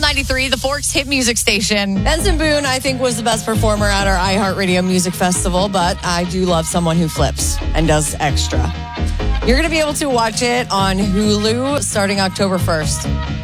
93, the Forks hit music station. Benson Boone, I think, was the best performer at our iHeartRadio Music Festival, but I do love someone who flips and does extra. You're going to be able to watch it on Hulu starting October 1st.